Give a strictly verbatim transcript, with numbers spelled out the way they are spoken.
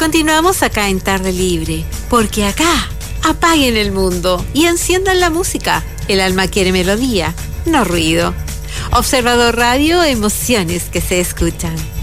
Continuamos acá en Tarde Libre, porque acá apaguen el mundo y enciendan la música. El alma quiere melodía, no ruido. Observador Radio, emociones que se escuchan.